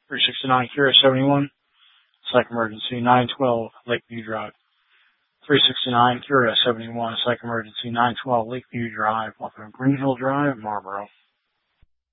369 Kira 71, Psych Emergency 912 Lakeview Drive. 369 Kira 71, Psych Emergency 912 Lakeview Drive, off of Green Hill Drive, Marlboro.